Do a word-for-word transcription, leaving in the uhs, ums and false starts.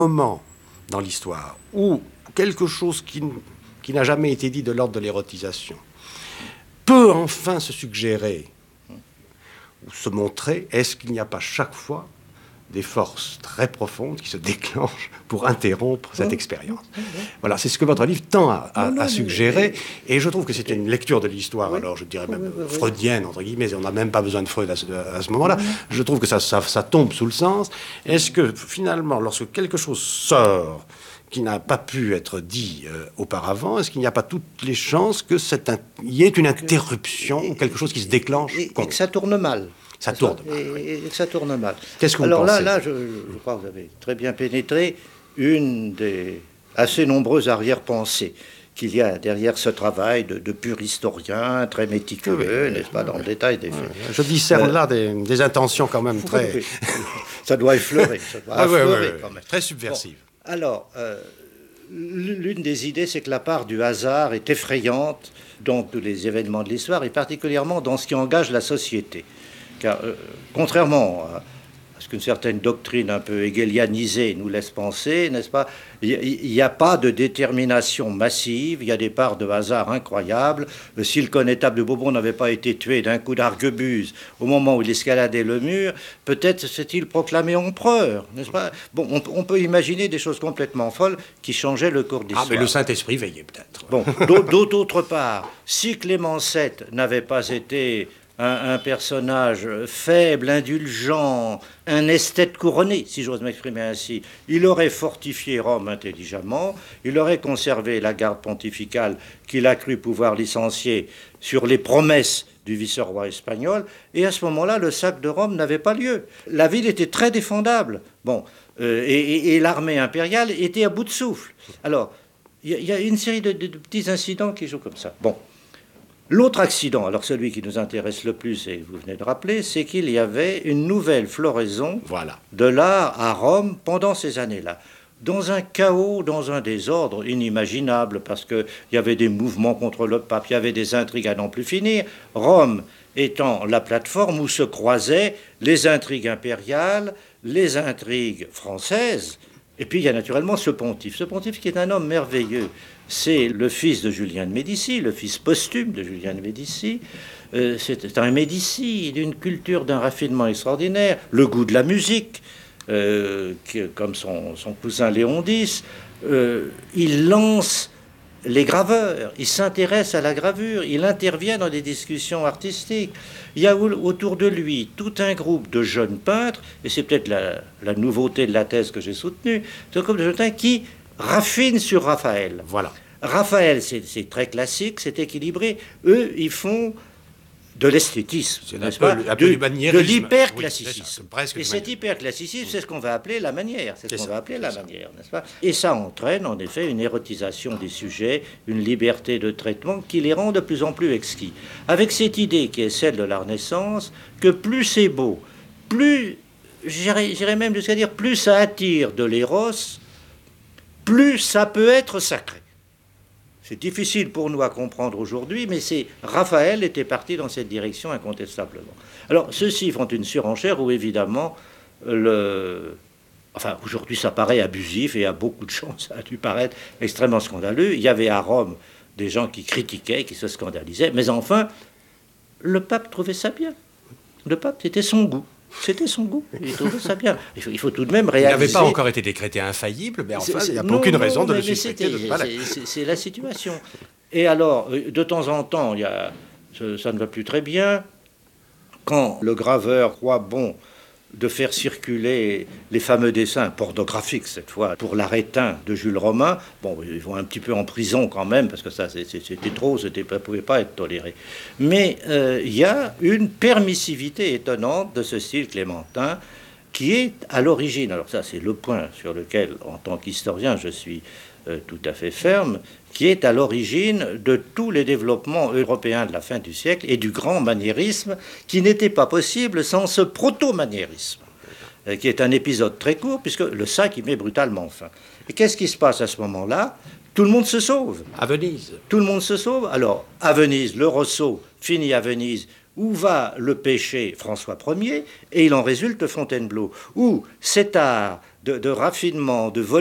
moment dans l'histoire où quelque chose qui, qui n'a jamais été dit de l'ordre de l'érotisation peut enfin se suggérer ou se montrer, est-ce qu'il n'y a pas chaque fois des forces très profondes qui se déclenchent pour interrompre cette expérience. Voilà, c'est ce que votre livre tend à, à, à suggérer, et je trouve que c'est une lecture de l'histoire, alors je dirais même freudienne, entre guillemets, on n'a même pas besoin de Freud à ce, à ce moment-là. Je trouve que ça, ça, ça tombe sous le sens. Est-ce que finalement, lorsque quelque chose sort qui n'a pas pu être dit euh, auparavant, est-ce qu'il n'y a pas toutes les chances que cette in- y ait une interruption, ou quelque chose qui se déclenche et, et que ça tourne mal. Ça tourne mal. Et, Oui. et que ça tourne mal. Qu'est-ce que vous Alors pensez? là, là je, je crois que vous avez très bien pénétré une des assez nombreuses arrière-pensées qu'il y a derrière ce travail de, de pur historien, très méticuleux, oui, n'est-ce pas, dans oui, le détail des faits. Oui, je discerne euh, là des, des intentions quand même très... Oui, ça doit effleurer, ça doit ah, affleurer oui, oui, oui, quand même. Très subversive. Bon, alors, euh, l'une des idées, c'est que la part du hasard est effrayante dans tous les événements de l'histoire, et particulièrement dans ce qui engage la société. Car, euh, contrairement à ce qu'une certaine doctrine un peu hegelianisée nous laisse penser, n'est-ce pas, il n'y a pas de détermination massive, il y a des parts de hasard incroyables. Si le connétable de Bourbon n'avait pas été tué d'un coup d'arquebuse au moment où il escaladait le mur, peut-être s'est-il proclamé empereur, n'est-ce pas? Bon, on, on peut imaginer des choses complètement folles qui changeaient le cours de l'histoire. Ah, mais le Saint-Esprit veillait peut-être. Bon, d'autre part, si Clément sept n'avait pas été... Un, un personnage faible, indulgent, un esthète couronné, si j'ose m'exprimer ainsi. Il aurait fortifié Rome intelligemment, il aurait conservé la garde pontificale qu'il a cru pouvoir licencier sur les promesses du vice-roi espagnol, et à ce moment-là, le sac de Rome n'avait pas lieu. La ville était très défendable, bon, euh, et, et, et l'armée impériale était à bout de souffle. Alors, il y, y a une série de, de, de petits incidents qui jouent comme ça. Bon. L'autre accident, alors celui qui nous intéresse le plus, et vous venez de rappeler, c'est qu'il y avait une nouvelle floraison voilà. de l'art à Rome pendant ces années-là. Dans un chaos, dans un désordre inimaginable, parce qu'il y avait des mouvements contre le pape, il y avait des intrigues à n'en plus finir. Rome étant la plateforme où se croisaient les intrigues impériales, les intrigues françaises, et puis il y a naturellement ce pontife. Ce pontife qui est un homme merveilleux. C'est le fils de Julien de Médicis, le fils posthume de Julien de Médicis. Euh, c'est un Médicis d'une culture, d'un raffinement extraordinaire, le goût de la musique, euh, qui, comme son, son cousin Léon X. Euh, il lance les graveurs, il s'intéresse à la gravure, il intervient dans des discussions artistiques. Il y a autour de lui tout un groupe de jeunes peintres, et c'est peut-être la, la nouveauté de la thèse que j'ai soutenue, c'est un groupe de jeunes peintres qui raffinent sur Raphaël. Voilà. Raphaël, c'est, c'est très classique, c'est équilibré. Eux, ils font de l'esthétisme, c'est un peu, pas, un peu de, du maniérisme. De l'hyperclassicisme. Oui, et cet hyperclassicisme, c'est ce qu'on va appeler la manière. C'est ce qu'on ça, va appeler la ça. manière, n'est-ce pas? Et ça entraîne en effet une érotisation des sujets, une liberté de traitement qui les rend de plus en plus exquis. Avec cette idée qui est celle de la Renaissance, que plus c'est beau, plus, j'irais, j'irais même jusqu'à dire, plus ça attire de l'éros, plus ça peut être sacré. C'est difficile pour nous à comprendre aujourd'hui, mais c'est Raphaël était parti dans cette direction incontestablement. Alors, ceux-ci font une surenchère où, évidemment, le... Enfin, aujourd'hui, ça paraît abusif, et à beaucoup de gens, ça a dû paraître extrêmement scandaleux. Il y avait à Rome des gens qui critiquaient, qui se scandalisaient, mais enfin, le pape trouvait ça bien. Le pape, c'était son goût. C'était son goût, il trouvait ça bien. Il faut, il faut tout de même réaliser... Il n'avait pas encore été décrété infaillible, mais enfin, il n'y a non, aucune non, raison de le suspecter. De... Voilà. C'est, c'est la situation. Et alors, de temps en temps, il y a, ça ne va plus très bien. Quand le graveur croit bon de faire circuler les fameux dessins pornographiques, cette fois, pour l'arétin de Jules Romain, bon, ils vont un petit peu en prison quand même, parce que ça, c'était trop, ça ne pouvait pas être toléré. Mais euh, il y a une permissivité étonnante de ce style clémentin qui est à l'origine, alors ça, c'est le point sur lequel, en tant qu'historien, je suis euh, tout à fait ferme, qui est à l'origine de tous les développements européens de la fin du siècle et du grand maniérisme qui n'était pas possible sans ce proto-maniérisme, qui est un épisode très court, puisque le sac y met brutalement fin. Et qu'est-ce qui se passe à ce moment-là? Tout le monde se sauve. À Venise. Tout le monde se sauve. Alors, à Venise, le Rosso finit à Venise, où va le péché François Ier, et il en résulte Fontainebleau, où cet art de, de raffinement, de